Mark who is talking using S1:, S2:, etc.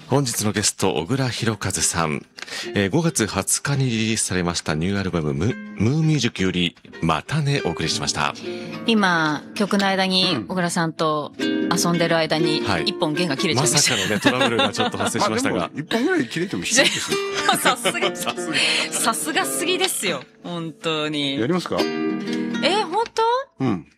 S1: 本日のゲスト、小倉弘和さん。5月20日にリリースされましたニューアルバム、ムーミュージックより、またね、お送りしました。
S2: 今、曲の間に、小倉さんと遊んでる間に、一本弦が切れちゃいました。
S1: まさかのね、トラブルがちょっと発生しましたが。
S3: 一本ぐらい切れても必要ですよ。
S2: さすがすぎですよ。本当に。
S3: やりますか？
S2: 本当？
S3: うん。